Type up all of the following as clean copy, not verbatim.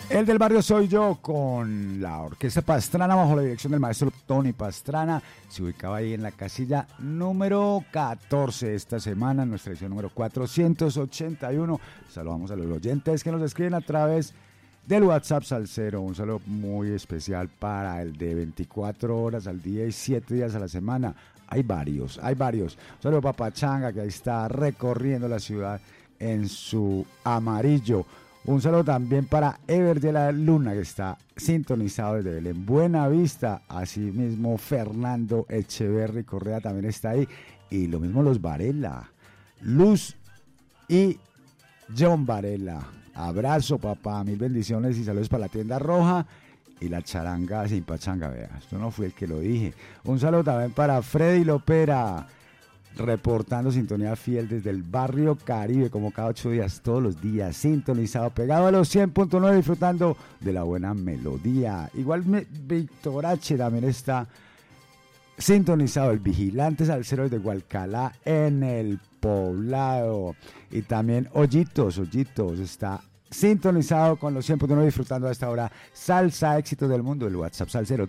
El del barrio soy yo, con la Orquesta Pastrana bajo la dirección del maestro Tony Pastrana. Se ubicaba ahí en la casilla número 14 esta semana, en nuestra edición número 481. Saludamos a los oyentes que nos escriben a través del WhatsApp Salsero. Un saludo muy especial para el de 24 horas al día y 7 días a la semana. Hay varios. Un saludo para Pachanga, que ahí está recorriendo la ciudad en su amarillo. Un saludo también para Ever de la Luna, que está sintonizado desde Belén Buena Vista. Asimismo, Fernando Echeverry Correa también está ahí. Y lo mismo los Varela, Luz y John Varela. Abrazo, papá, mil bendiciones y saludos para la tienda roja y la charanga sin pachanga, vea. Esto no fue el que lo dije. Un saludo también para Freddy Lopera, reportando sintonía fiel desde el barrio Caribe, como cada 8 días, todos los días, sintonizado, pegado a los 100.9, disfrutando de la buena melodía. Igual Víctor H. también está sintonizado, el vigilante salsero de Gualcalá en el Poblado. Y también Hoyitos está sintonizado con los 100.9, disfrutando a esta hora salsa éxito del mundo. El WhatsApp salsero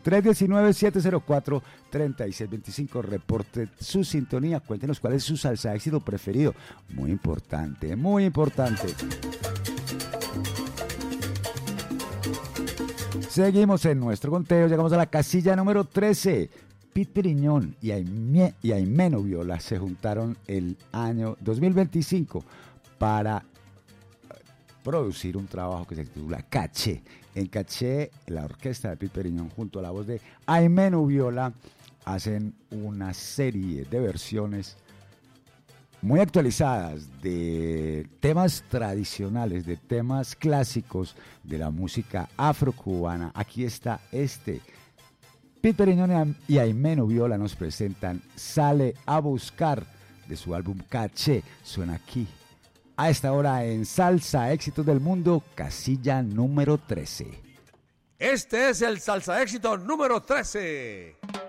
319-704-3625. Reporte su sintonía, cuéntenos cuál es su salsa éxito preferido. Muy importante, muy importante. Seguimos en nuestro conteo, llegamos a la casilla número 13. Pete Periñón y Aimeno Viola se juntaron el año 2025 para producir un trabajo que se titula Caché. En Caché, la orquesta de Pete Periñón junto a la voz de Aimeno Viola hacen una serie de versiones muy actualizadas de temas tradicionales, de temas clásicos de la música afrocubana. Aquí está Pete Periñón y Aimeno Viola nos presentan Sale a Buscar de su álbum Caché. Suena aquí a esta hora en Salsa Éxitos del Mundo, casilla número 13. Este es el Salsa Éxito número 13.